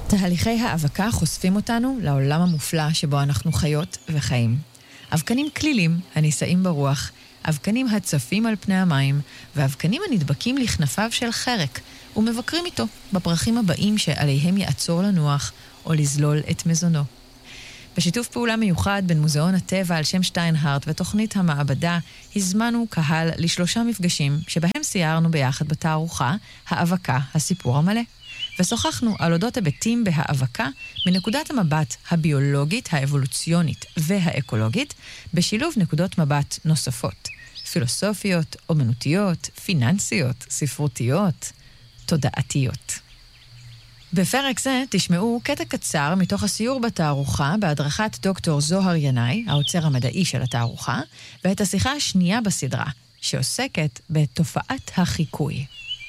תהליכי האבקה חושפים אותנו לעולם המופלא שבו אנחנו חיות וחיים. אבקנים כלילים הנישאים ברוח, אבקנים הצפים על פני המים, ואבקנים הנדבקים לכנפיו של חרק, ומבקרים איתו בפרחים הבאים שעליהם יעצור לנוח או לזלול את מזונו. בשיתוף פעולה מיוחד בין מוזיאון הטבע על שם שטיינהרט ותוכנית המעבדה, הזמנו קהל ל3 מפגשים שבהם סיירנו ביחד בתערוכה האבקה, הסיפור המלא. ושוחחנו על אודות היבטים בהאבקה מנקודת המבט הביולוגית, האבולוציונית והאקולוגית, בשילוב נקודות מבט נוספות, פילוסופיות, אומנותיות, פיננסיות, ספרותיות, תודעתיות. בפרק זה תשמעו קטע קצר מתוך הסיור בתערוכה בהדרכת דוקטור זוהר ינאי, האוצר המדעי של התערוכה, ואת השיחה השנייה בסדרה, שעוסקת בתופעת החיקוי.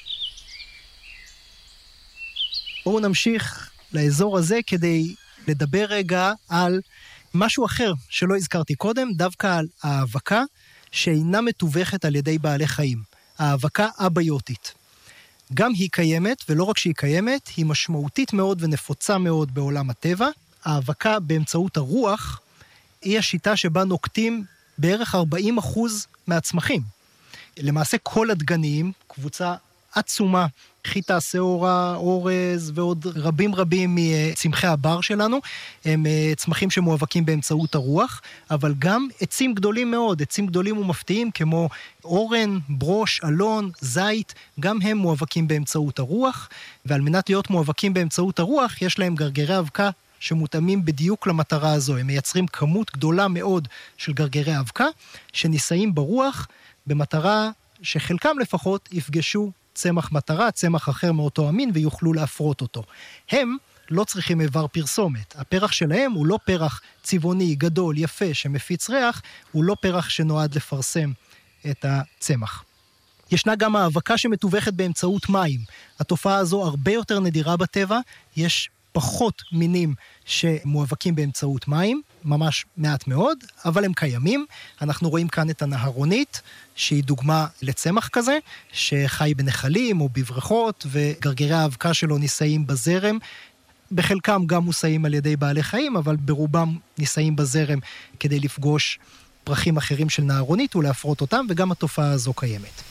בואו נמשיך לאזור הזה כדי לדבר רגע על משהו אחר שלא הזכרתי קודם, דווקא על האבקה שאינה מתווכת על ידי בעלי חיים, האבקה אביוטית. גם היא קיימת, ולא רק שהיא קיימת, היא משמעותית מאוד ונפוצה מאוד בעולם הטבע. האבקה באמצעות הרוח היא השיטה שבה נוקטים בערך 40% מהצמחים. למעשה כל הדגנים, קבוצה עצומה, חיטה, שעורה, אורז ועוד רבים מצמחי הבר שלנו, הם צמחים שמואבקים באמצעות הרוח, אבל גם עצים גדולים מאוד, עצים גדולים ומפתיעים כמו אורן, ברוש, אלון, זית, גם הם מואבקים באמצעות הרוח, ועל מנת להיות מואבקים באמצעות הרוח, יש להם גרגרי אבקה שמותאמים בדיוק למטרה הזו. הם מייצרים כמות גדולה מאוד של גרגרי אבקה, שנישאים ברוח במטרה שחלקם לפחות יפגשו צמח מטרה, צמח אחר מאותו המין, ויוכלו להפרות אותו. הם לא צריכים איבר פרסומת. הפרח שלהם הוא לא פרח צבעוני, גדול, יפה, שמפיץ ריח, הוא לא פרח שנועד לפרסם את הצמח. ישנה גם האבקה שמתווכת באמצעות מים. התופעה הזו הרבה יותר נדירה בטבע, יש פחות מינים שמואבקים באמצעות מים, ממש מעט מאוד, אבל הם קיימים. אנחנו רואים כאן את הנהרונית, שהיא דוגמה לצמח כזה, שחי בנחלים או בבריכות, וגרגרי האבקה שלו נישאים בזרם. בחלקם גם מושאים על ידי בעלי חיים, אבל ברובם נישאים בזרם כדי לפגוש פרחים אחרים של נהרונית ולהפרות אותם, וגם התופעה הזו קיימת.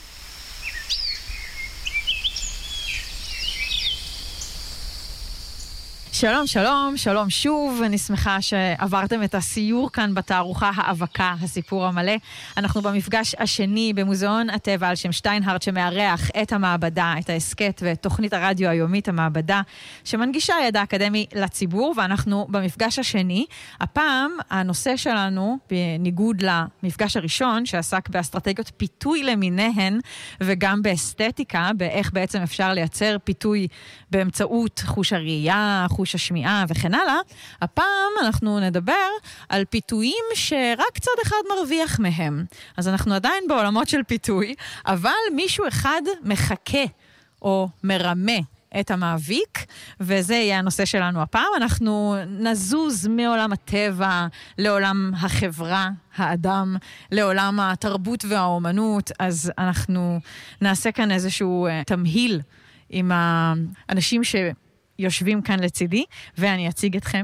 שלום, שלום, שלום שוב, אני שמחה שעברתם את הסיור כאן בתערוכה האבקה, הסיפור המלא. אנחנו במפגש השני במוזיאון הטבע על שם שטיינהרט, שמארח את המעבדה, את העסקת ואת תוכנית הרדיו היומית המעבדה, שמנגישה ידע אקדמי לציבור, ואנחנו במפגש השני. הפעם הנושא שלנו, בניגוד למפגש הראשון, שעסק באסטרטגיות פיתוי למיניהן, וגם באסתטיקה, באיך בעצם אפשר לייצר פיתוי באמצעות חוש הראייה, חוש השמיעה וכן הלאה, הפעם אנחנו נדבר על פיתויים שרק צד אחד מרוויח מהם. אז אנחנו עדיין בעולמות של פיתוי, אבל מישהו אחד מחכה או מרמה את המאביק, וזה יהיה הנושא שלנו הפעם. אנחנו נזוז מעולם הטבע לעולם החברה, האדם, לעולם התרבות והאומנות, אז אנחנו נעשה כאן איזשהו תמהיל עם האנשים שיושבים כאן לצידי, ואני אציג אתכם.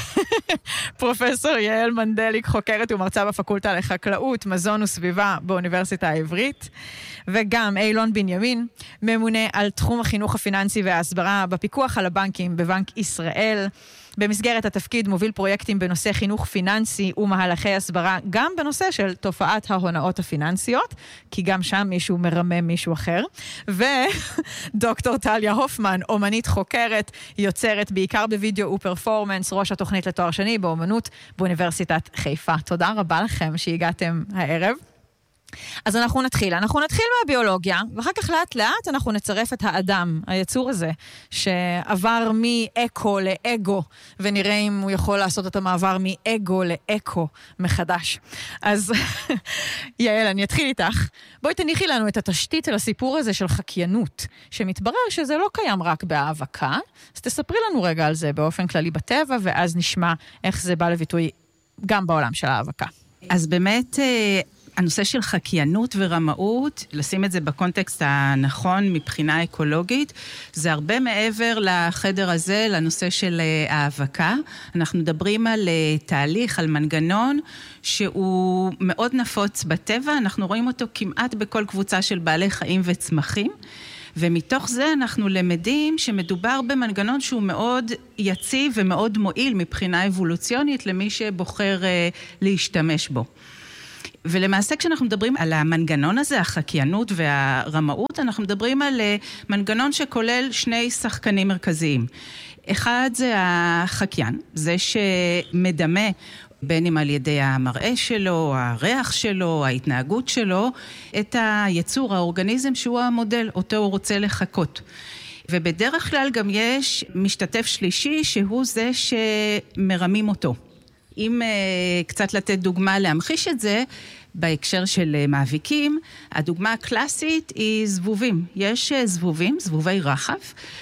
פרופסור יעל מנדליק, חוקרת ומרצה בפקולטה לחקלאות, מזון וסביבה באוניברסיטה העברית, וגם אילון בנימין, ממונה על תחום החינוך הפיננסי וההסברה בפיקוח על הבנקים בבנק ישראל. במסגרת התפקיד מוביל פרויקטים בנושא חינוך פיננסי ומהלכי הסברה, גם בנושא של תופעת ההונאות הפיננסיות, כי גם שם מישהו מרמה מישהו אחר. ודוקטור טליה הופמן, אומנית חוקרת, יוצרת בעיקר בווידאו ופרפורמנס, ראש התוכנית לתואר שני באומנות באוניברסיטת חיפה. תודה רבה לכם שהגעתם הערב. אז אנחנו נתחיל מהביולוגיה, ואחר כך לאט לאט אנחנו נצרף את האדם, היצור הזה, שעבר מאקו לאגו, ונראה אם הוא יכול לעשות את המעבר מאגו לאקו מחדש. אז יעל, אני אתחיל איתך. בואי תניחי לנו את התשתית של הסיפור הזה של חקיינות, שמתברר שזה לא קיים רק בהאבקה, אז תספרי לנו רגע על זה באופן כללי בטבע, ואז נשמע איך זה בא לביטוי גם בעולם של ההאבקה. אז באמת הנושא של חקיינות ורמאות, לשים את זה בקונטקסט הנכון מבחינה אקולוגית, זה הרבה מעבר לחדר הזה, לנושא של האבקה. אנחנו מדברים על תהליך, על מנגנון, שהוא מאוד נפוץ בטבע, אנחנו רואים אותו כמעט בכל קבוצה של בעלי חיים וצמחים, ומתוך זה אנחנו למדים שמדובר במנגנון שהוא מאוד יציב ומאוד מועיל מבחינה אבולוציונית למי שבוחר להשתמש בו. ולמעשה כשאנחנו מדברים על המנגנון הזה, החקיינות והרמאות, אנחנו מדברים על מנגנון שכולל שני שחקנים מרכזיים. אחד זה החקיין, זה שמדמה בין אם על ידי המראה שלו, הריח שלו, ההתנהגות שלו, את היצור, האורגניזם שהוא המודל, אותו הוא רוצה לחקות. ובדרך כלל גם יש משתתף שלישי שהוא זה שמרמים אותו. אם קצת לתת דוגמה להמחיש את זה, בהקשר של מאביקים, הדוגמה הקלאסית היא זבובים. יש זבובים, זבובי רחב,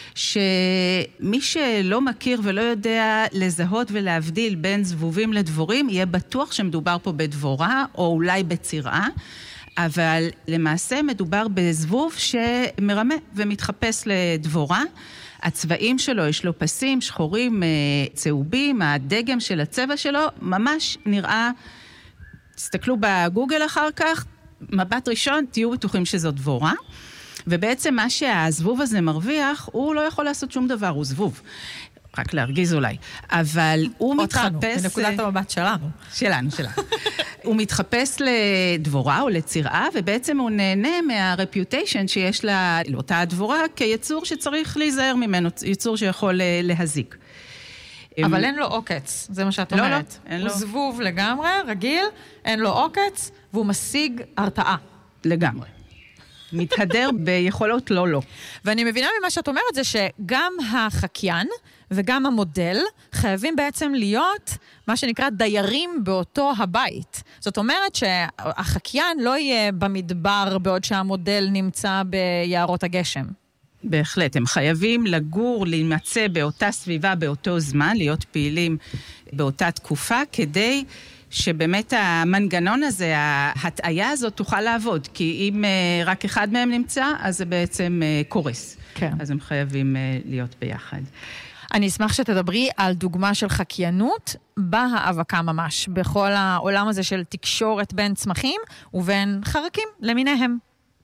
שמי שלא מכיר ולא יודע לזהות ולהבדיל בין זבובים לדבורים, יהיה בטוח שמדובר פה בדבורה או אולי בצירה, אבל למעשה מדובר בזבוב שמרמה ומתחפש לדבורה. הצבעים שלו, יש לו פסים, שחורים, צהובים, הדגם של הצבע שלו ממש נראה, תסתכלו בגוגל אחר כך, מבט ראשון, תהיו בטוחים שזו דבורה, ובעצם מה שהזבוב הזה מרוויח, הוא לא יכול לעשות שום דבר, הוא זבוב. רק להרגיז אולי, אבל הוא מתחפש... בנקודת המבט שלנו. שלנו. הוא מתחפש לדבורה או לצירה, ובעצם הוא נהנה מהרפיוטיישן שיש לאותה הדבורה, כיצור שצריך להיזהר ממנו, יצור שיכול להזיק. אבל אין לו עוקץ, זה מה שאת אומרת. לא, אין לו. הוא זבוב לגמרי, רגיל, אין לו עוקץ, והוא משיג הרתעה. לגמרי. מתהדר ביכולות לא. ואני מבינה ממה שאת אומרת זה שגם החקיין וגם המודל חייבים בעצם להיות מה שנקרא דיירים באותו הבית. זאת אומרת שהחקיין לא יהיה במדבר בעוד שהמודל נמצא ביערות הגשם. בהחלט, הם חייבים לגור, להימצא באותה סביבה, באותו זמן, להיות פעילים באותה תקופה, כדי שבאמת המנגנון הזה, ההטעיה הזאת תוכל לעבוד, כי אם רק אחד מהם נמצא, אז זה בעצם קורס. כן. אז הם חייבים להיות ביחד. אני אשמח שתדברי על דוגמה של חקיינות בהאבקה ממש, בכל העולם הזה של תקשורת בין צמחים ובין חרקים למיניהם.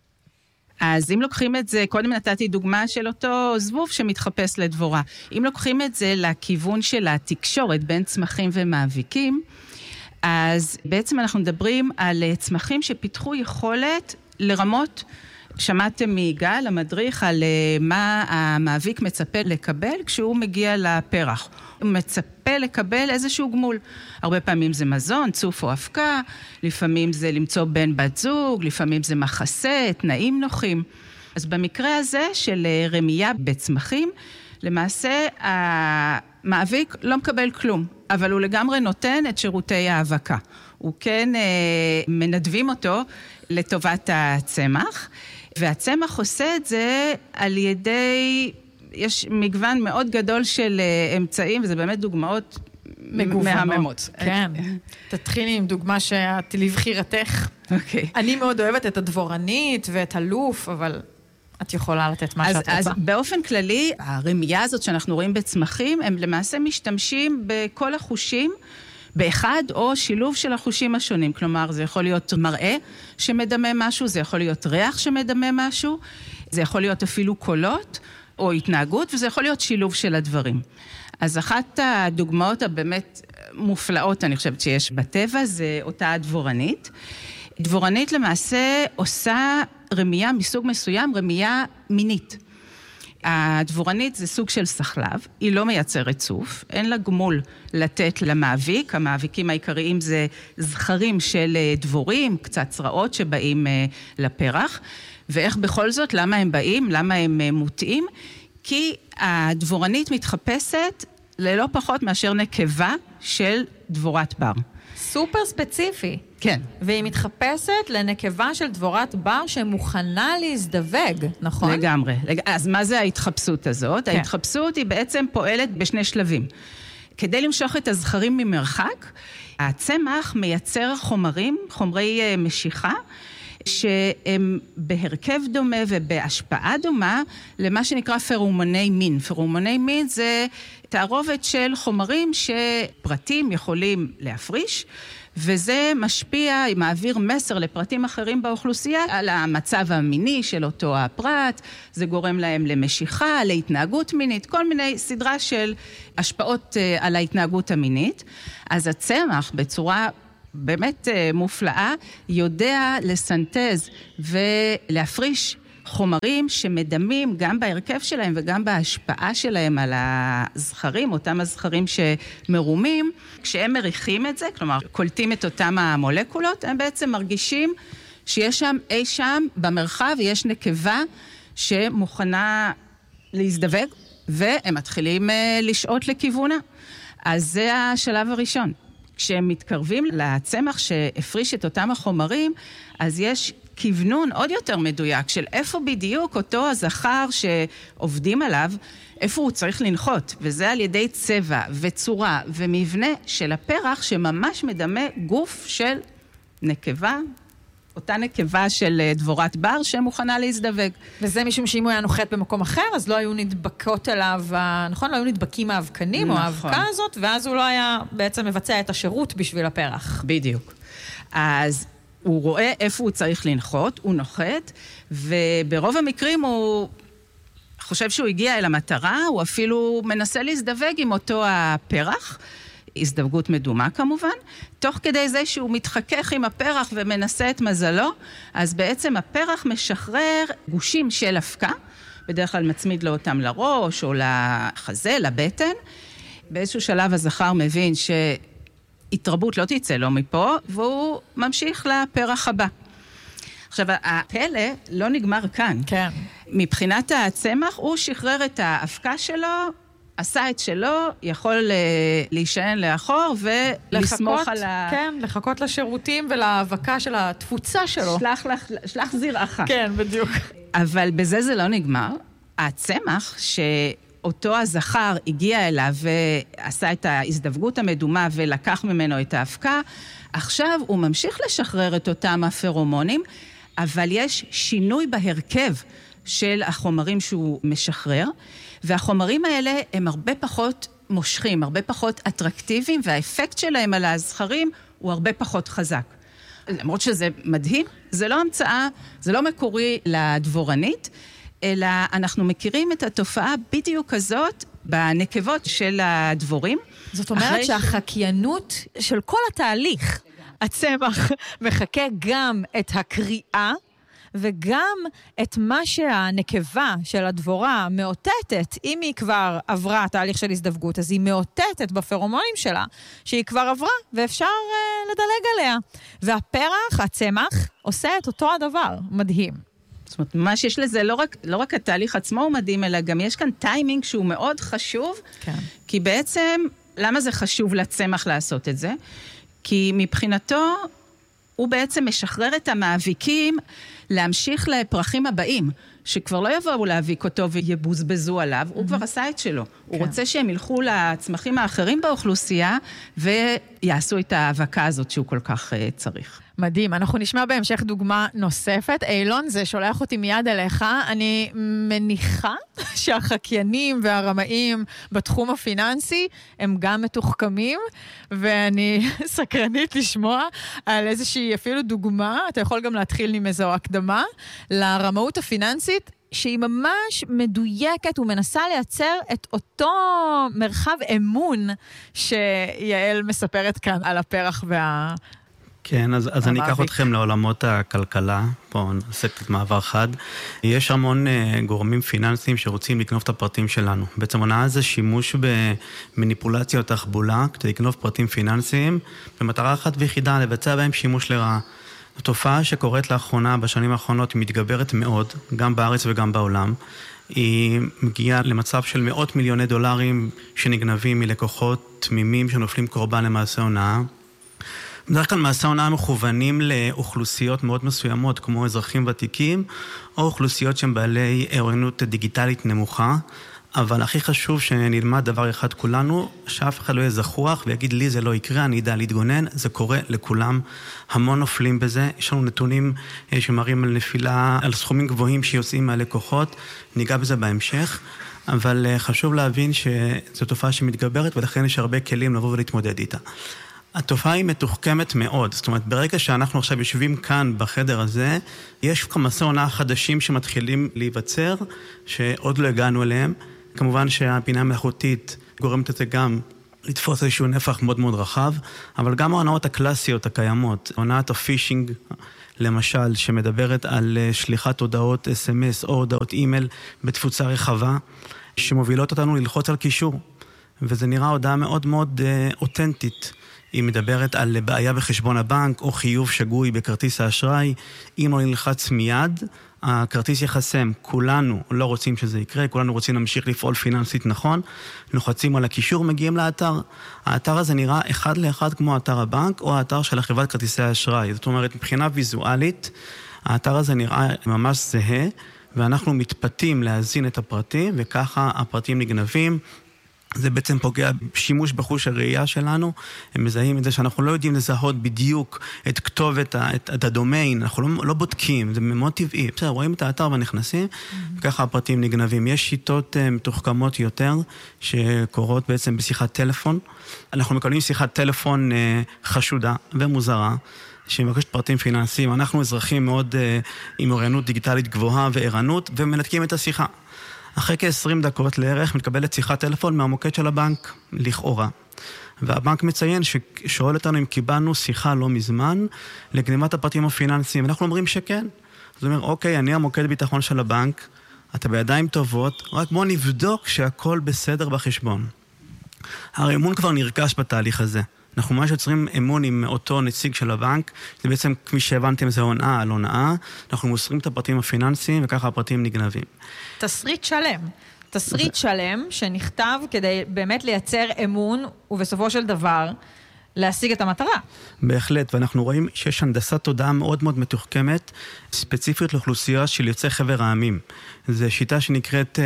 אז אם לוקחים את זה, קודם נתתי דוגמה של אותו זבוב שמתחפש לדבורה. אם לוקחים את זה לכיוון של התקשורת בין צמחים ומאביקים, אז בעצם אנחנו מדברים על צמחים שפיתחו יכולת לרמות, שמעתם מיגאל, המדריך, על מה המאביק מצפה לקבל כשהוא מגיע לפרח. הוא מצפה לקבל איזשהו גמול. הרבה פעמים זה מזון, צוף או אבקה, לפעמים זה למצוא בן בת זוג, לפעמים זה מחסה, תנאים נוחים. אז במקרה הזה של רמייה בצמחים, למעשה המאביק לא מקבל כלום, אבל הוא לגמרי נותן את שירותי האבקה. הוא כן מנדבים אותו לטובת הצמח, והצמח עושה את זה על ידי, יש מגוון מאוד גדול של אמצעים, וזה באמת דוגמאות מהממות. כן. תתחילי עם דוגמה שאת לבחירתך. אוקיי. אני מאוד אוהבת את הדבורנית ואת הלוף, אבל את יכולה לתת מה שאת רוצה. אז באופן כללי, הרמייה הזאת שאנחנו רואים בצמחים, הם למעשה משתמשים בכל החושים, באחד או שילוב של החושים השונים. כלומר, זה יכול להיות מראה שמדמה משהו, זה יכול להיות ריח שמדמה משהו, זה יכול להיות אפילו קולות או התנהגות, וזה יכול להיות שילוב של הדברים. אז אחת הדוגמאות הבאמת מופלאות, אני חושבת שיש בטבע, זה אותה הדבורנית. דבורנית למעשה עושה רמייה מסוג מסוים, רמייה מינית. הדבורנית זה סוג של סחלב, היא לא מייצרת צוף, אין לה גמול לתת למאביק, המאביקים העיקריים זה זכרים של דבורים, קצת צרעות שבאים לפרח, ואיך בכל זאת, למה הם באים, למה הם מוטעים? כי הדבורנית מתחפשת ללא פחות מאשר נקבה של דבורת בר. סופר ספציפי. כן. והיא מתחפשת לנקבה של דבורת בר שמוכנה להזדווג, נכון? לגמרי. אז מה זה ההתחפשות הזאת? כן. ההתחפשות היא בעצם פועלת בשני שלבים. כדי למשוך את הזכרים ממרחק, הצמח מייצר חומרי משיכה, שהם בהרכב דומה ובהשפעה דומה למה שנקרא פרומוני מין. פרומוני מין זה תערובת של חומרים שפרטים יכולים להפריש, וזה משפיע, מעביר מסר לפרטים אחרים באוכלוסייה על המצב המיני של אותו הפרט, זה גורם להם למשיכה, להתנהגות מינית, כל מיני סדרה של השפעות על ההתנהגות המינית. אז הצמח בצורה באמת מופלאה יודע לסנטז ולהפריש חומרים שמדמים גם בהרכב שלהם וגם בהשפעה שלהם על הזכרים, אותם הזכרים שמרומים, כשהם מריחים את זה, כלומר קולטים את אותם המולקולות, הם בעצם מרגישים שיש שם אי שם במרחב, יש נקבה שמוכנה להזדווג, והם מתחילים לשעות לכיוונה. אז זה השלב הראשון. כשהם מתקרבים לצמח שהפריש את אותם החומרים, אז יש כיוונון עוד יותר מדויק של איפה בדיוק אותו הזכר שעובדים עליו, איפה הוא צריך לנחות, וזה על ידי צבע וצורה ומבנה של הפרח שממש מדמה גוף של נקבה, אותה נקבה של דבורת בר שמוכנה להזדווג. וזה משום שאם הוא היה נוחת במקום אחר, אז לא היו נדבקות אליו, נכון? לא היו נדבקים האבקנים או האבקה הזאת, ואז הוא לא היה בעצם מבצע את השירות בשביל הפרח. בדיוק. אז הוא רואה איפה הוא צריך לנחות, הוא נוחת, וברוב המקרים הוא חושב שהוא הגיע אל המטרה, הוא אפילו מנסה להזדווג עם אותו הפרח, הזדווגות מדומה כמובן, תוך כדי זה שהוא מתחכך עם הפרח ומנסה את מזלו, אז בעצם הפרח משחרר גושים של אבקה, בדרך כלל מצמיד לו אותם לראש או לחזה, לבטן. באיזשהו שלב הזכר מבין שהתרבות לא תצא לו מפה, והוא ממשיך לפרח הבא. עכשיו, הפלא לא נגמר כאן. כן. מבחינת הצמח, הוא שחרר את האבקה שלו, עשה את שלו, יכול להישען לאחור ולסמוך על כן, לחכות לשירותים ולהאבקה של התפוצה שלו. שלח זרעך. כן, בדיוק. אבל בזה זה לא נגמר. הצמח שאותו הזכר הגיע אליו ועשה את ההזדווגות המדומה ולקח ממנו את האבקה, עכשיו הוא ממשיך לשחרר את אותם הפרומונים, אבל יש שינוי בהרכב של החומרים שהוא משחרר, והחומרים האלה הם הרבה פחות מושכים, הרבה פחות אטרקטיביים, והאפקט שלהם על הזכרים הוא הרבה פחות חזק. למרות שזה מדהים, זה לא המצאה, זה לא מקורי לדבורנית, אלא אנחנו מכירים את התופעה בדיוק הזאת בנקבות של הדבורים. זאת אומרת שהחקיינות של כל התהליך, הצמח מחכה גם את הקריאה, וגם את מה שהנקבה של הדבורה מאותתת, אם היא כבר עברה תהליך של הזדווגות, אז היא מאותתת בפרומונים שלה, שהיא כבר עברה, ואפשר לדלג עליה. והפרח, הצמח, עושה את אותו הדבר. מדהים. זאת אומרת, מה שיש לזה, לא רק התהליך עצמו הוא מדהים, אלא גם יש כאן טיימינג שהוא מאוד חשוב, כן. כי בעצם, למה זה חשוב לצמח לעשות את זה? כי מבחינתו, הוא בעצם משחרר את המאביקים להמשיך לפרחים הבאים, שכבר לא יבואו להאביק אותו ויבוזבזו עליו, הוא כבר עשה את שלו. הוא רוצה שהם ילכו לצמחים האחרים באוכלוסייה, ויעשו את ההאבקה הזאת שהוא כל כך צריך. מדהים, אנחנו נשמע בהמשך דוגמה נוספת. אילון, זה שולח אותי מיד אליך. אני מניחה שהחקיינים והרמאים בתחום הפיננסי הם גם מתוחכמים, ואני סקרנית לשמוע על איזושהי אפילו דוגמה, אתה יכול גם להתחיל עם איזו הקדמה, לרמאות הפיננסית, שהיא ממש מדויקת ומנסה לייצר את אותו מרחב אמון שיעל מספרת כאן על הפרח כן, אז אני אקח אתכם לעולמות הכלכלה, פה נעשה קצת מעבר חד. יש המון גורמים פיננסיים שרוצים לקנוף את הפרטים שלנו. בעצם הונאה זה שימוש במניפולציה או תחבולה, כדי לקנוף פרטים פיננסיים, במטרה אחת ויחידה, לבצע בהם שימוש לרעה. התופעה שקורית לאחרונה, בשנים האחרונות, היא מתגברת מאוד, גם בארץ וגם בעולם. היא מגיעה למצב של מאות מיליוני דולרים שנגנבים מלקוחות תמימים שנופלים קורבן למעשה הונאה. בדרך כלל מעשה הונאה מכוונים לאוכלוסיות מאוד מסוימות, כמו אזרחים ותיקים, או אוכלוסיות שהן בעלי ערנות דיגיטלית נמוכה, אבל הכי חשוב שנלמד דבר אחד כולנו, שאף אחד לא יהיה זכוח ויגיד לי זה לא יקרה, אני יודע להתגונן, זה קורה לכולם, המון נופלים בזה, יש לנו נתונים שמראים על נפילה, על סכומים גבוהים שיוצאים מהלקוחות, ניגע בזה בהמשך, אבל חשוב להבין שזו תופעה שמתגברת ולכן יש הרבה כלים לבוא ולהתמודד איתה. התופעה היא מתוחכמת מאוד, זאת אומרת, ברגע שאנחנו עכשיו יושבים כאן בחדר הזה, יש כמסי הונאה חדשים שמתחילים להיווצר, שעוד לא הגענו אליהם. כמובן שהבינה המלאכותית גורמת את זה גם לתפוס איזשהו נפח מאוד מאוד רחב, אבל גם ההונאות הקלאסיות הקיימות, הונאת הפישינג, למשל, שמדברת על שליחת הודעות SMS או הודעות אימייל בתפוצה רחבה, שמובילות אותנו ללחוץ על קישור, וזה נראה הודעה מאוד מאוד אותנטית. היא מדברת על בעיה בחשבון הבנק או חיוב שגוי בכרטיס האשראי. אם לא נלחץ מיד, הכרטיס יחסם. כולנו לא רוצים שזה יקרה, כולנו רוצים להמשיך לפעול פיננסית נכון. לוחצים על הקישור, מגיעים לאתר. האתר הזה נראה אחד לאחד כמו אתר הבנק או האתר של חברת כרטיסי האשראי. זאת אומרת, מבחינה ויזואלית, האתר הזה נראה ממש זהה, ואנחנו מתפתים להזין את הפרטים, וככה הפרטים נגנבים. זה בעצם פוגע בשימוש בחוש הראייה שלנו, הם מזהים את זה שאנחנו לא יודעים לזהות בדיוק את כתובת, את הדומיין, אנחנו לא בודקים, זה מאוד טבעי, בסדר, רואים את האתר ונכנסים, וככה הפרטים נגנבים. יש שיטות מתוחכמות יותר, שקורות בעצם בשיחת טלפון, אנחנו מקבלים שיחת טלפון חשודה ומוזרה, שמבקשת פרטים פיננסיים, אנחנו אזרחים מאוד עם אוריינות דיגיטלית גבוהה וערנות, ומנתקים את השיחה. אחרי כ-20 דקות לערך מתקבלת שיחת טלפון מהמוקד של הבנק, לכאורה. והבנק מציין ששואל אותנו אם קיבלנו שיחה לא מזמן לגניבת הפרטים הפיננסיים. אנחנו אומרים שכן. זאת אומרת, אוקיי, אני המוקד ביטחון של הבנק, אתה בידיים טובות, רק בוא נבדוק שהכל בסדר בחשבון. הרי אמון כבר נרכש בתהליך הזה. אנחנו ממש יוצרים אמון עם אותו נציג של הבנק, זה בעצם, כפי שהבנתם, זה הונאה על הונאה, אנחנו מוסרים את הפרטים הפיננסיים, וככה הפרטים נגנבים. תסריט שלם. תסריט שלם שנכתב כדי באמת לייצר אמון, ובסופו של דבר, להשיג את המטרה. בהחלט, ואנחנו רואים שיש הנדסת תודעה מאוד מאוד מתוחכמת, ספציפית לאוכלוסייה של יוצאי חבר העמים. זו שיטה שנקראת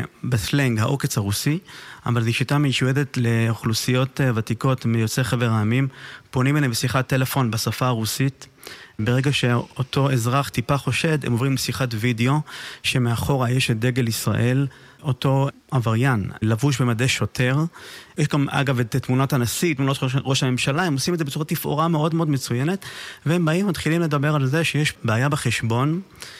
בסלנג העוקץ הרוסי, אבל זו שיטה מיועדת לאוכלוסיות ותיקות מיוצאי חבר העמים, פונים אליהם בשיחת טלפון בשפה הרוסית, ברגע שאותו אזרח טיפה חושד, הם עוברים לשיחת וידאו, שמאחורה יש את דגל ישראל, אותו עבריין, לבוש במדי שוטר. יש גם, אגב, את תמונת הנשיא, תמונות ראש הממשלה, הם עושים את זה בצורה תפאורה מאוד מאוד מצוינת, והם באים ומתחילים לדבר על זה שיש בעיה בחשבון,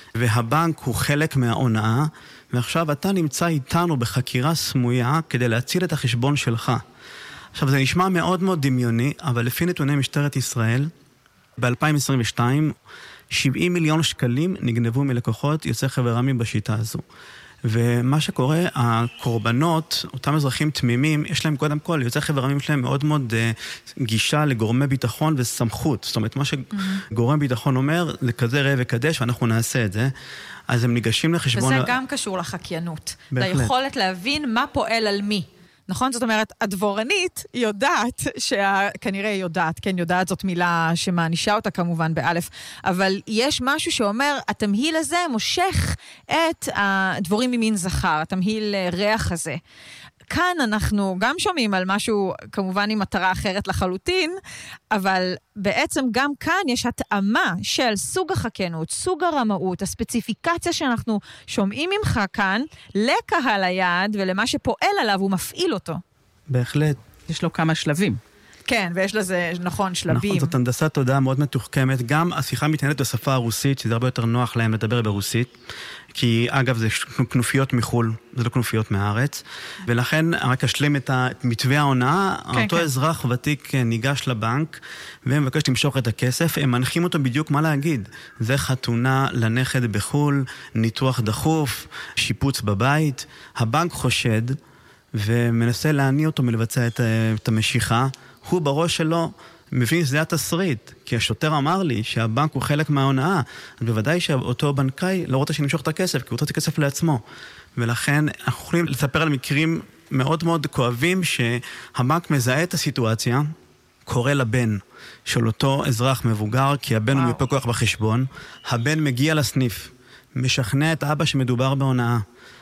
והבנק הוא חלק מההונאה, ועכשיו אתה נמצא איתנו בחקירה סמויה, כדי להציל את החשבון שלך. עכשיו, זה נשמע מאוד מאוד דמיוני, אבל לפי נתוני משטרת ישראל, ב-2022, 70 מיליון שקלים נגנבו מלקוחות יוצאי חבר העמים בשיטה הזו. ומה שקורה, הקורבנות, אותם אזרחים תמימים, יש להם קודם כל, יוצאי חבר העמים שלהם מאוד מאוד גישה לגורמי ביטחון וסמכות. זאת אומרת, מה שגורם ביטחון אומר, זה כזה ראה וקדש, ואנחנו נעשה את זה. אז הם ניגשים לחשבון... וזה גם קשור לחקיינות. ליכולת להבין מה פועל על מי. נכון? זאת אומרת, הדבורנית יודעת, כנראה יודעת, כן, יודעת זאת מילה שמענישה אותה כמובן באלף, אבל יש משהו שאומר, התמהיל הזה מושך את הדבורים ממין זכר, התמהיל ריח הזה. כאן אנחנו גם שומעים על משהו, כמובן עם מטרה אחרת לחלוטין, אבל בעצם גם כאן יש התאמה של סוג החקיינות, סוג הרמאות, הספציפיקציה שאנחנו שומעים ממך כאן, לקהל היעד ולמה שפועל עליו, הוא מפעיל אותו. בהחלט. יש לו כמה שלבים. כן, ויש לזה, נכון, שלבים. נכון, זאת הנדסת תודעה מאוד מתוחכמת. גם השיחה מתנהלת בשפה הרוסית, שזה הרבה יותר נוח להם לדבר ברוסית, כי אגב זה כנופיות מחול, זה לא כנופיות מהארץ, ולכן רק אשלים את מתווה ההונאה, אותו אזרח ותיק ניגש לבנק, ומבקש למשוך את הכסף, הם מנחים אותו בדיוק מה להגיד. זה חתונה לנכד בחול, ניתוח דחוף, שיפוץ בבית, הבנק חושד, ומנסה להניע אותו מלבצע את המשיכה, הוא בראש שלו מבין שזה התסריט, כי השוטר אמר לי שהבנק הוא חלק מההונאה, אז בוודאי שאותו בנקאי לא רוצה שנמשוך את הכסף, כי הוא רוצה את הכסף לעצמו. ולכן אנחנו יכולים לספר על מקרים מאוד מאוד כואבים, שהבנק מזהה את הסיטואציה, קורא לבן של אותו אזרח מבוגר, כי הבן הוא מפה כוח בחשבון, הבן מגיע לסניף, משכנע את אבא שמדובר בהונאה.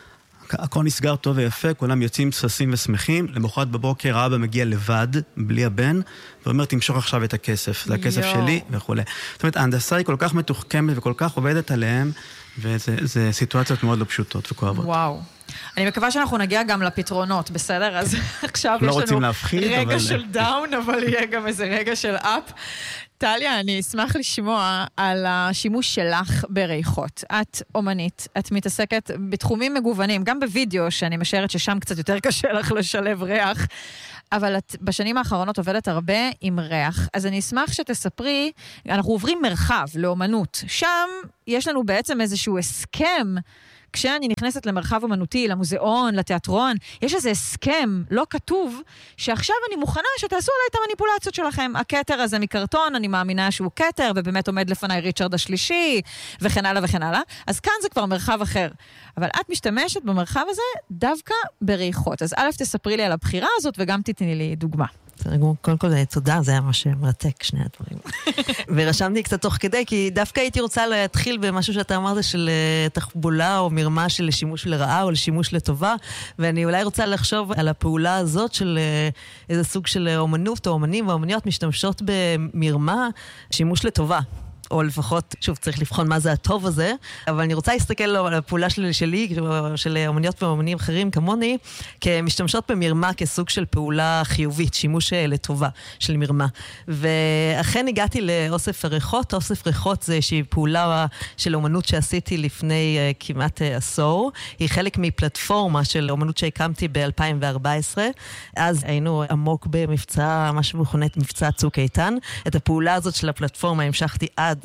הכל נסגר טוב ויפה, כולם יוצאים ששים ושמחים, למחרת בבוקר האבא מגיע לבד, בלי הבן, ואומר, תמשוך עכשיו את הכסף, זה הכסף שלי וכו'. זאת אומרת, ההנדסה היא כל כך מתוחכמת וכל כך עובדת עליהם, וזה סיטואציות מאוד לא פשוטות וכואבות. וואו. אני מקווה שאנחנו נגיע גם לפתרונות, בסדר? אז עכשיו לא יש רוצים לנו להפחיד, רגע של דאון, אבל יהיה גם איזה רגע של אפ. טליה, אני אשמח לשמוע על השימוש שלך בריחות. את אומנית, את מתעסקת בתחומים מגוונים, גם בווידאו, שאני משערת ששם קצת יותר קשה לך לשלב ריח, אבל את בשנים האחרונות עובדת הרבה עם ריח, אז אני אשמח שתספרי, אנחנו עוברים מרחב לאומנות, שם יש לנו בעצם איזשהו הסכם, כשאני נכנסת למרחב אומנותי, למוזיאון, לתיאטרון, יש איזה הסכם לא כתוב, שעכשיו אני מוכנה שתעשו עליי את המניפולציות שלכם. הכתר הזה מקרטון, אני מאמינה שהוא כתר, ובאמת עומד לפניי ריצ'רד השלישי, וכן הלאה וכן הלאה. אז כאן זה כבר מרחב אחר. אבל את משתמשת במרחב הזה דווקא בריחות. אז א', תספרי לי על הבחירה הזאת, וגם תתני לי דוגמה. קודם כל, תודה, זה היה ממש מרתק, שני הדברים. ורשמתי קצת תוך כדי, כי דווקא הייתי רוצה להתחיל במשהו שאתה אמרת של תחבולה או מרמה של שימוש לרעה או לשימוש לטובה, ואני אולי רוצה לחשוב על הפעולה הזאת של איזה סוג של אומנות או אומנים ואומניות משתמשות במרמה שימוש לטובה. או לפחות, שוב, צריך לבחון מה זה הטוב הזה, אבל אני רוצה להסתכל על הפעולה שלי, של אומניות ואומנים אחרים כמוני, כמשתמשות במרמה כסוג של פעולה חיובית, שימוש לטובה של מרמה. ואכן הגעתי לאוסף הריחות. אוסף ריחות זה איזושהי פעולה של אומנות שעשיתי לפני כמעט עשור. היא חלק מפלטפורמה של אומנות שהקמתי ב-2014. אז היינו עמוק במבצע, מה שמכונה מבצע צוק איתן. את הפעולה הזאת של הפלטפורמה המשכתי עד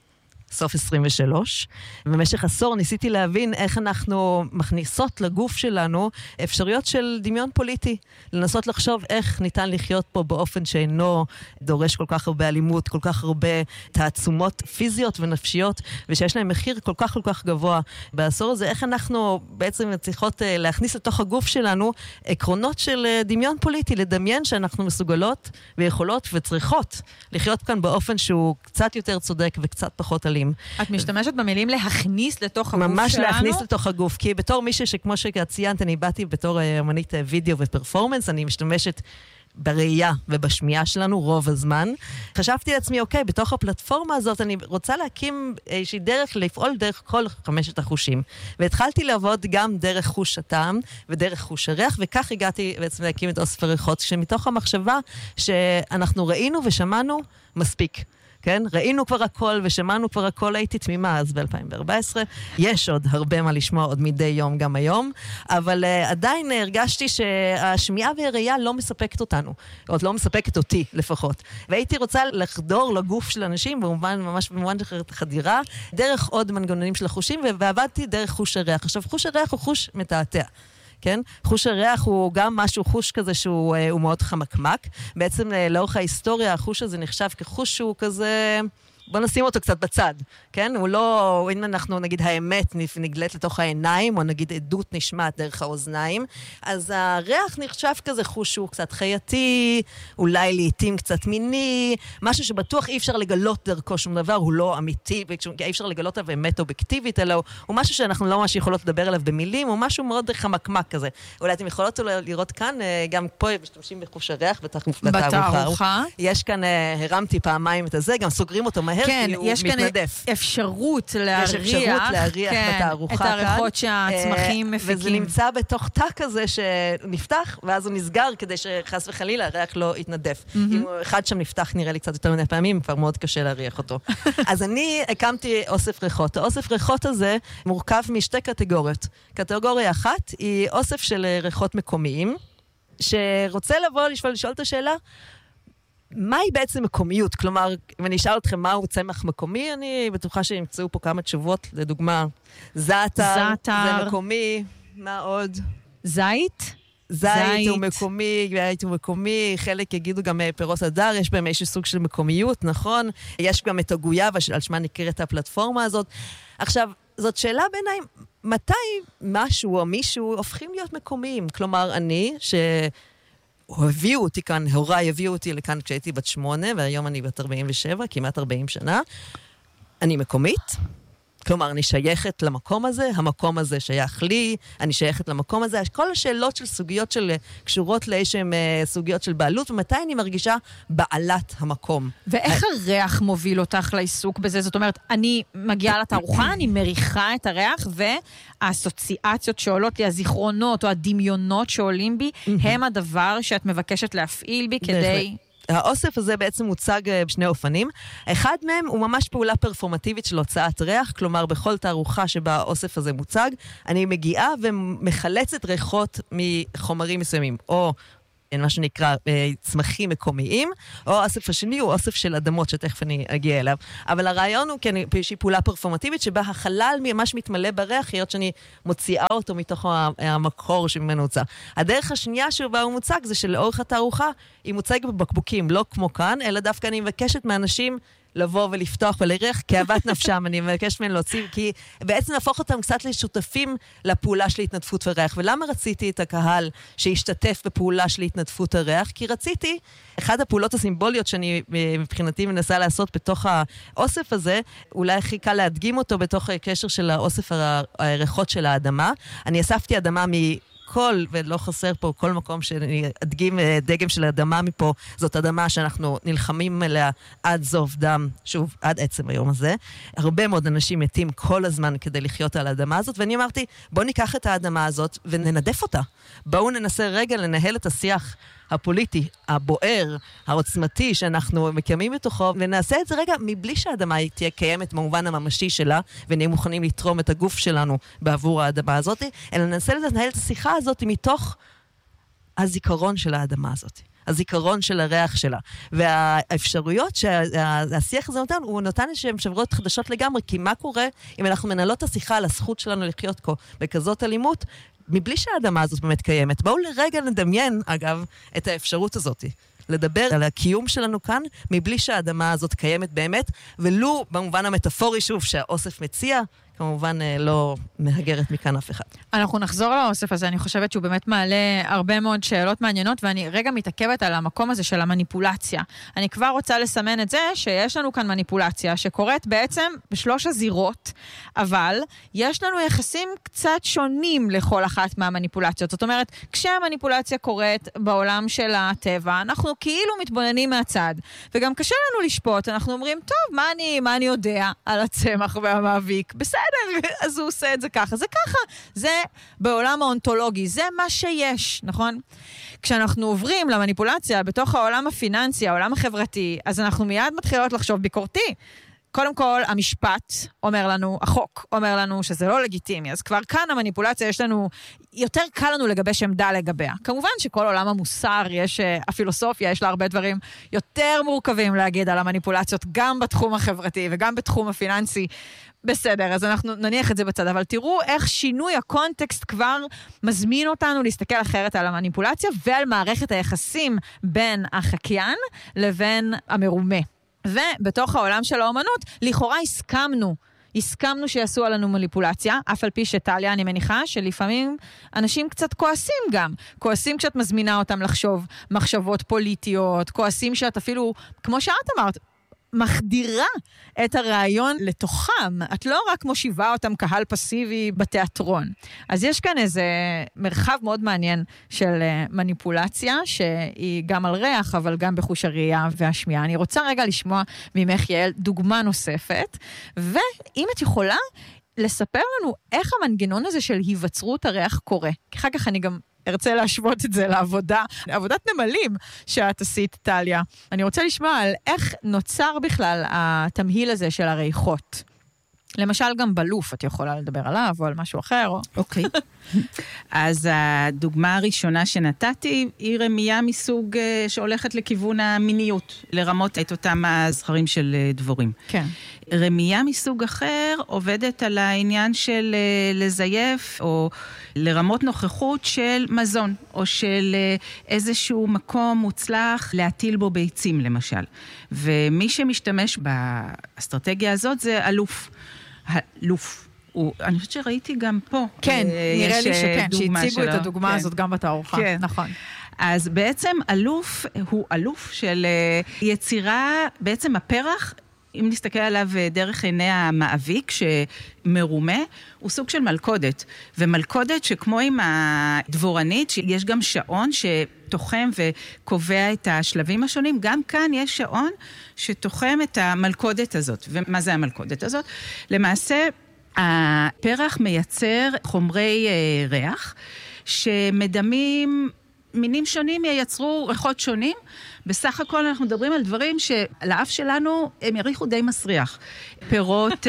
סוף 23. במשך עשור ניסיתי להבין איך אנחנו מכניסות לגוף שלנו אפשרויות של דמיון פוליטי. לנסות לחשוב איך ניתן לחיות פה באופן שאינו דורש כל כך הרבה אלימות, כל כך הרבה תעצומות פיזיות ונפשיות, ושיש להם מחיר כל כך גבוה. בעשור הזה, איך אנחנו בעצם צריכות להכניס לתוך הגוף שלנו עקרונות של דמיון פוליטי, לדמיין שאנחנו מסוגלות ויכולות וצריכות לחיות כאן באופן שהוא קצת יותר צודק וקצת פחות אלים. את משתמשת במילים להכניס לתוך הגוף שלנו? ממש להכניס לתוך הגוף, כי בתור מישהו שכמו שציינת, אני באתי בתור אמנית וידאו ופרפורמנס, אני משתמשת בראייה ובשמיעה שלנו רוב הזמן. חשבתי לעצמי, אוקיי, בתוך הפלטפורמה הזאת אני רוצה להקים איזושהי דרך לפעול דרך כל 5 החושים. והתחלתי לעבוד גם דרך חוש הטעם ודרך חוש הריח, וכך הגעתי בעצם להקים את אוסף הריחות, שמתוך המחשבה שאנחנו ראינו ושמענו מספיק. כן? ראינו כבר הכל ושמענו כבר הכל, הייתי תמימה אז ב-2014. יש עוד הרבה מה לשמוע עוד מדי יום גם היום, אבל עדיין הרגשתי שהשמיעה והראייה לא מספקת אותנו, עוד לא מספקת אותי לפחות. והייתי רוצה לחדור לגוף של אנשים, ממש במובן חדירה, דרך עוד מנגנונים של החושים, ועבדתי דרך חוש הריח. עכשיו, חוש הריח הוא חוש מתעתע. כן? חוש הריח הוא גם משהו, חוש כזה שהוא מאוד חמקמק. בעצם לאורך ההיסטוריה, החוש הזה נחשב כחוש שהוא כזה, בוא נשים אותו קצת בצד, כן? הוא לא, אם אנחנו נגיד האמת נגלית לתוך העיניים, או נגיד עדות נשמעת דרך האוזניים, אז הריח נחשב כזה חוש שהוא קצת חייתי, אולי לעתים קצת מיני, משהו שבטוח אי אפשר לגלות דרכו שום דבר, הוא לא אמיתי, אי אפשר לגלות עליו אמת אובייקטיבית, אלא הוא משהו שאנחנו לא ממש יכולות לדבר עליו במילים, הוא משהו מאוד חמקמק כזה. אולי אתם יכולות לראות כאן, גם פה משתמשים בחוש הריח בתערוכה. יש כאן, הרמתי פעמיים את זה, גם סוגרים אותו מהר, כן, יש כאן אפשרות להריח בתערוכה את הריחות שהצמחים מפיקים. וזה נמצא בתוך תא כזה שנפתח, ואז הוא נסגר כדי שחס וחלילה הריח לא יתנדף. אם אחד שם נפתח נראה לי קצת יותר מדי פעמים, כבר מאוד קשה להריח אותו. אז אני הקמתי אוסף ריחות. האוסף ריחות הזה מורכב משתי קטגוריות. קטגוריה אחת היא אוסף של ריחות מקומיים, שרוצה לבוא לשאול את השאלה, מהי בעצם מקומיות? כלומר, אם אני אשאל אתכם מהו צמח מקומי, אני בטוחה שימצאו פה כמה תשובות, לדוגמה, זעתר, זה מקומי, מה עוד? זית הוא מקומי, חלק יגידו גם פירות הדר, יש בהם איזשהו סוג של מקומיות, נכון? יש גם את הגויאבה, על שמה נקראת הפלטפורמה הזאת. עכשיו, זאת שאלה בעיניי, מתי משהו או מישהו הופכים להיות מקומיים? כלומר, אני, הביאו אותי כאן, הוריי הביאו אותי לכאן כשהייתי בת 8, והיום אני בת 47, כמעט 40 שנה. אני מקומית, כלומר, אני שייכת למקום הזה, המקום הזה שייך לי, אני שייכת למקום הזה, כל השאלות של סוגיות של קשורות לאיזשהם סוגיות של בעלות, ומתי אני מרגישה בעלת המקום. ואיך הריח מוביל אותך לעיסוק בזה? זאת אומרת, אני מגיעה לתערוכה, אני מריחה את הריח, והאסוציאציות שעולות לי, הזיכרונות או הדמיונות שעולים בי, הם הדבר שאת מבקשת להפעיל בי כדי... האוסף הזה בעצם מוצג בשני אופנים. אחד מהם הוא ממש פעולה פרפורמטיבית של הוצאת ריח, כלומר בכל תערוכה שבה האוסף הזה מוצג, אני מגיעה ומחלצת ריחות מחומרים מסוימים, או מה שנקרא צמחים מקומיים, או האוסף השני הוא אוסף של אדמות שתכף אני אגיע אליו. אבל הרעיון הוא איזושהי פעולה פרפורמטיבית שבה החלל ממש מתמלא בריח, היות שאני מוציאה אותו מתוך המקור שממנו הוצא. הדרך השנייה שבה הוא מוצג זה שלאורך התערוכה היא מוצגת בבקבוקים, לא כמו כאן, אלא דווקא אני מבקשת מאנשים לבוא ולפתוח ולריח כאוות נפשם, אני מבקש מהם להוציא, כי בעצם להפוך אותם קצת לשותפים לפעולה של התנדפות וריח. ולמה רציתי את הקהל שישתתף בפעולה של התנדפות הריח? כי רציתי, אחד הפעולות הסימבוליות שאני מבחינתי מנסה לעשות בתוך האוסף הזה, אולי הכי קל להדגים אותו בתוך הקשר של האוסף הריחות של האדמה. אני אספתי אדמה ולא חסר פה כל מקום שאני אדגים דגם של אדמה מפה, זאת אדמה שאנחנו נלחמים אליה עד זוב דם, שוב, עד עצם היום הזה. הרבה מאוד אנשים מתים כל הזמן כדי לחיות על האדמה הזאת, ואני אמרתי, בואו ניקח את האדמה הזאת וננדף אותה. בואו ננסה רגע לנהל את השיח הפוליטי, הבוער, העוצמתי שאנחנו מקיימים בתוכו, ונעשה את זה רגע מבלי שהאדמה תהיה קיימת במובן הממשי שלה, ונהיה מוכנים לתרום את הגוף שלנו בעבור האדמה הזאת, אלא ננסה לנהל את השיחה הזאת מתוך הזיכרון של האדמה הזאת. הזיכרון של הריח שלה. והאפשרויות שהשיח הזה נותן, הוא נותן שהן אפשרויות חדשות לגמרי, כי מה קורה אם אנחנו מנהלות את השיחה על הזכות שלנו לחיות כה בכזאת אלימות, מבלי שהאדמה הזאת באמת קיימת. בואו לרגע נדמיין, אגב, את האפשרות הזאת. לדבר על הקיום שלנו כאן, מבלי שהאדמה הזאת קיימת באמת, ולו במובן המטאפורי, שוב, שהאוסף מציע, כמובן לא מהגרת מכאן אף אחד. אנחנו נחזור לאוסף הזה, אני חושבת שהוא באמת מעלה הרבה מאוד שאלות מעניינות, ואני רגע מתעכבת על המקום הזה של המניפולציה. אני כבר רוצה לסמן את זה שיש לנו כאן מניפולציה, שקורית בעצם בשלוש הזירות, אבל יש לנו יחסים קצת שונים לכל אחת מהמניפולציות. זאת אומרת, כשהמניפולציה קורית בעולם של הטבע, אנחנו כאילו מתבוננים מהצד, וגם קשה לנו לשפוט, אנחנו אומרים, טוב, מה אני יודע על הצמח והמאביק? בסדר. אז הוא עושה את זה ככה. זה ככה. זה בעולם האונתולוגי. זה מה שיש, נכון? כשאנחנו עוברים למניפולציה בתוך העולם הפיננסי, העולם החברתי, אז אנחנו מיד מתחילות לחשוב ביקורתי. קודם כל, המשפט אומר לנו, החוק אומר לנו שזה לא לגיטימי. אז כבר כאן המניפולציה יש לנו, יותר קל לנו לגבש עמדה לגביה. כמובן שכל עולם המוסר, הפילוסופיה, יש לה הרבה דברים יותר מורכבים להגיד על המניפולציות, גם בתחום החברתי וגם בתחום הפיננסי. בסדר, אז אנחנו נניח את זה בצד, אבל תראו איך שינוי הקונטקסט כבר מזמין אותנו להסתכל אחרת על המניפולציה ועל מערכת היחסים בין החקיין לבין המרומה. ובתוך העולם של האומנות, לכאורה הסכמנו שיעשו עלינו מניפולציה, אף על פי שטליה, אני מניחה שלפעמים אנשים קצת כועסים גם. כועסים כשאת מזמינה אותם לחשוב מחשבות פוליטיות, כועסים שאת אפילו, כמו שאת אמרת, מחדירה את הרעיון לתוכם. את לא רק מושיבה אותם קהל פסיבי בתיאטרון. אז יש כאן איזה מרחב מאוד מעניין של מניפולציה, שהיא גם על ריח, אבל גם בחוש הראייה והשמיעה. אני רוצה רגע לשמוע ממך, יעל, דוגמה נוספת, ואם את יכולה לספר לנו איך המנגנון הזה של היווצרות הריח קורה. כי אחר כך אני גם ארצה להשוות את זה לעבודת נמלים שאת עשית, טליה. אני רוצה לשמוע על איך נוצר בכלל התמהיל הזה של הריחות. למשל גם בלוף, את יכולה לדבר עליו או על משהו אחר. אוקיי. אז הדוגמה הראשונה שנתתי היא רמייה מסוג שהולכת לכיוון המיניות, לרמות את אותם הזכרים של דבורים. כן. רמייה מסוג אחר עובדת על העניין של לזייף או לרמות נוכחות של מזון, או של איזשהו מקום מוצלח להטיל בו ביצים למשל. ומי שמשתמש באסטרטגיה הזאת זה אלוף. הלוף. אני חושבת שראיתי גם פה. כן, נראה לי שכן, שהציגו את הדוגמה הזאת גם בתערוכה. כן. נכון. אז בעצם אלוף הוא אלוף של יצירה, בעצם הפרח אם נסתכל עליו דרך עיני המאביק שמרומה, הוא סוג של מלכודת. ומלכודת שכמו עם הדבורנית, יש גם שעון שתוחם וקובע את השלבים השונים, גם כאן יש שעון שתוחם את המלכודת הזאת. ומה זה המלכודת הזאת? למעשה, הפרח מייצר חומרי ריח, שמדמים מינים שונים ייצרו ריחות שונים. בסך הכל אנחנו מדברים על דברים שלאף שלנו הם יריחו די מסריח. פירות,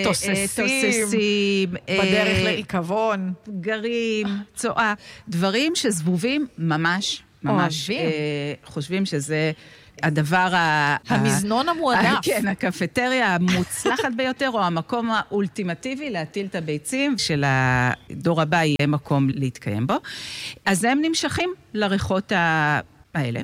תוססים, בדרך לעיקבון, גרים, צועה, דברים שזבובים ממש חושבים שזה הדבר המזנון המועדף. כן, הקפטריה המוצלחת ביותר, או המקום האולטימטיבי להטיל את הביצים של הדור הבא יהיה מקום להתקיים בו. אז הם נמשכים לריחות האלה.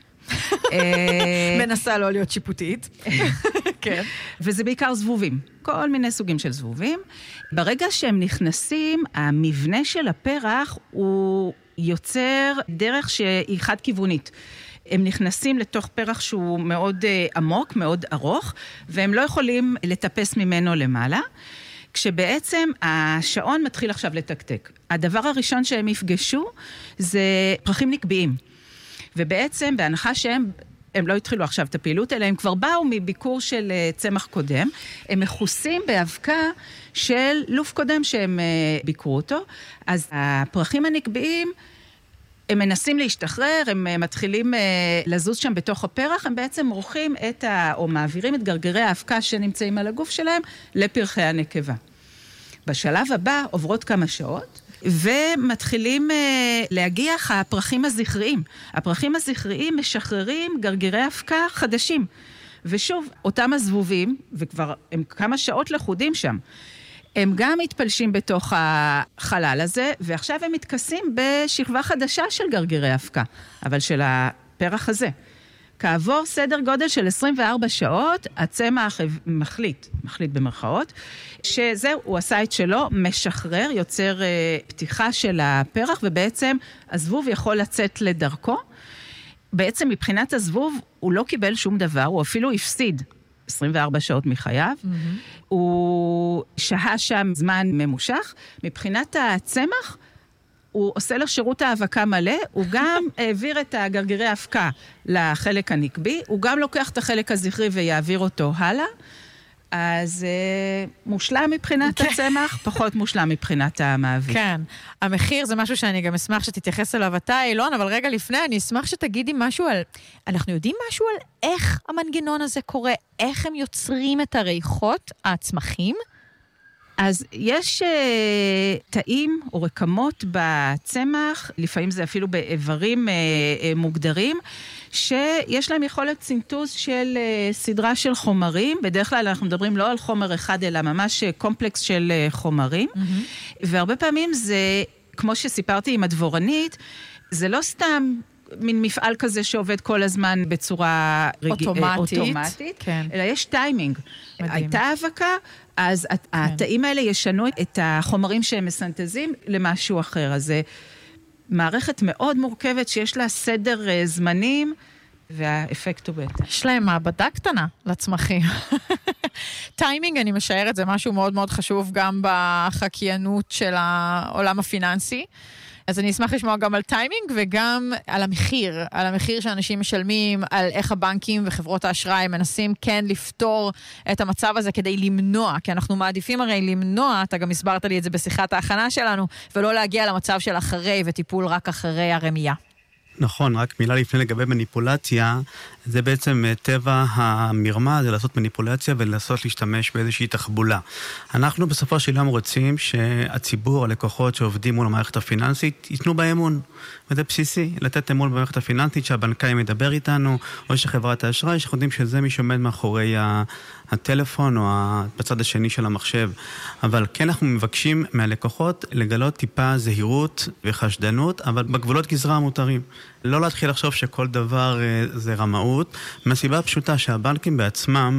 מנסה לא להיות שיפוטית. כן. וזה בעיקר זבובים. כל מיני סוגים של זבובים. ברגע שהם נכנסים, המבנה של הפרח הוא יוצר דרך שהיא חד-כיוונית. הם נכנסים לתוך פרח שהוא מאוד עמוק, מאוד ארוך, והם לא יכולים לטפס ממנו למעלה, כשבעצם השעון מתחיל עכשיו לתקתק. הדבר הראשון שהם יפגשו זה פרחים נקביים. ובעצם בהנחה שהם לא התחילו עכשיו את הפעילות, אלא הם כבר באו מביקור של צמח קודם, הם מכוסים באבקה של לוף קודם שהם ביקרו אותו, אז הפרחים הנקביים, הם מנסים להשתחרר, הם מתחילים לזוז שם בתוך הפרח, הם בעצם מורחים או מעבירים את גרגרי האבקה שנמצאים על הגוף שלהם לפרחי הנקבה. בשלב הבא עוברות כמה שעות, ומתחילים להגיח הפרחים הזכריים. הפרחים הזכריים משחררים גרגירי אבקה חדשים. ושוב, אותם הזבובים, וכבר הם כמה שעות לחודים שם, הם גם מתפלשים בתוך החלל הזה, ועכשיו הם מתכסים בשכבה חדשה של גרגירי אבקה, אבל של הפרח הזה. כעבור סדר גודל של 24 שעות, הצמח מחליט במרכאות, שזהו, הוא עשה את שלו, משחרר, יוצר פתיחה של הפרח, ובעצם הזבוב יכול לצאת לדרכו. בעצם מבחינת הזבוב, הוא לא קיבל שום דבר, הוא אפילו הפסיד 24 שעות מחייו. הוא שהה שם זמן ממושך. מבחינת הצמח, הוא עושה לו שירות האבקה מלא, הוא גם העביר את הגרגירי האבקה לחלק הנקבי, הוא גם לוקח את החלק הזכרי ויעביר אותו הלאה, אז מושלם מבחינת הצמח, פחות מושלם מבחינת המאביק. כן, המחיר זה משהו שאני גם אשמח שתתייחס אליו אתה, אילון, אבל רגע לפני, אני אשמח שתגידי משהו על, אנחנו יודעים משהו על איך המנגנון הזה קורה, איך הם יוצרים את הריחות, הצמחים? אז יש תאים או רקמות בצמח, לפעמים זה אפילו באיברים מוגדרים, שיש להם יכולת סינתוז של סדרה של חומרים, בדרך כלל אנחנו מדברים לא על חומר אחד, אלא ממש קומפלקס של חומרים, והרבה פעמים זה, כמו שסיפרתי עם הדבורנית, זה לא סתם מין מפעל כזה שעובד כל הזמן בצורה אוטומטית, כן. אלא יש טיימינג. מדהים. הייתה האבקה, אז התאים האלה ישנו את החומרים שהם מסנטזים למשהו אחר. אז זה מערכת מאוד מורכבת שיש לה סדר זמנים, והאפקט הוא בהתאם. יש להם מעבדה קטנה לצמחים. טיימינג, אני משערת, זה משהו מאוד מאוד חשוב גם בחקיינות של העולם הפיננסי. אז אני אשמח לשמוע גם על טיימינג וגם על המחיר שאנשים משלמים, על איך הבנקים וחברות האשראי מנסים כן לפתור את המצב הזה כדי למנוע, כי אנחנו מעדיפים הרי למנוע, אתה גם הסברת לי את זה בשיחת ההכנה שלנו, ולא להגיע למצב של אחרי וטיפול רק אחרי הרמייה. נכון, רק מילה לפני לגבי מניפולציה, זה בעצם טבע המרמה, זה לעשות מניפולציה ולעשות להשתמש באיזושהי תחבולה. אנחנו בסופו של יום רוצים שהציבור, הלקוחות שעובדים מול המערכת הפיננסית, ייתנו בה אמון. וזה בסיסי, לתת אמון במערכת הפיננסית, שהבנקאי מדבר איתנו, או שחברת האשראי, שאנחנו יודעים שזה מי שעומד מאחורי הטלפון או בצד השני של המחשב. אבל כן אנחנו מבקשים מהלקוחות לגלות טיפה זהירות וחשדנות, אבל בגבולות גזרה המותרים. לא להתחיל לחשוב שכל דבר זה רמאות, מהסיבה הפשוטה שהבנקים בעצמם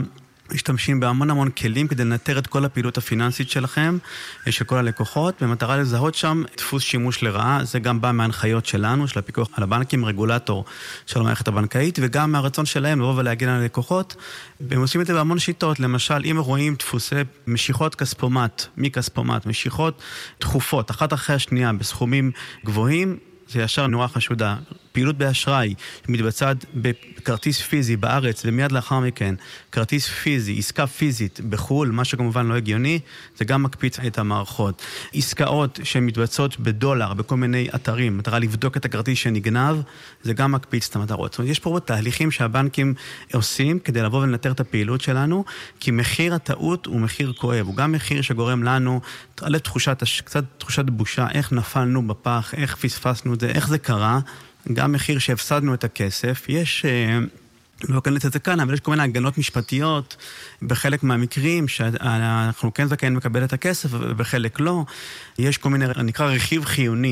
משתמשים בהמון כלים כדי לנטר את כל הפעילות הפיננסית שלכם, של כל הלקוחות, במטרה לזהות שם דפוס שימוש לרעה. זה גם בא מההנחיות שלנו, של הפיקוח על הבנקים, רגולטור של המערכת הבנקאית, וגם מהרצון שלהם לבוא ולהגן על הלקוחות. והם עושים את זה בהמון שיטות. למשל, אם רואים דפוסי משיכות כספומט, מכספומט, משיכות תכופות, אחת אחרי השנייה, בסכומים גבוהים, זה ישר נורא חשודה. פעילות באשראי מתבצעת בכרטיס פיזי בארץ, ומיד לאחר מכן, כרטיס פיזי, עסקה פיזית בחול, מה שכמובן לא הגיוני, זה גם מקפיץ את המערכות. עסקאות שמתבצעות בדולר, בכל מיני אתרים, מטרה לבדוק את הכרטיס שנגנב, זה גם מקפיץ את המטרות. זאת אומרת, יש פה תהליכים שהבנקים עושים כדי לבוא ולנטר את הפעילות שלנו, כי מחיר הטעות הוא מחיר כואב, הוא גם מחיר שגורם לנו קצת תחושת בושה, איך נפלנו בפח, איך פספסנו את זה, איך זה קרה, גם מחיר שהפסדנו את הכסף. יש, לא אכנס את זה כאן, אבל יש כל מיני הגנות משפטיות בחלק מהמקרים שאנחנו כן זכאים לקבל את הכסף ובחלק לא. יש כל מיני, נקרא רכיב חיוני.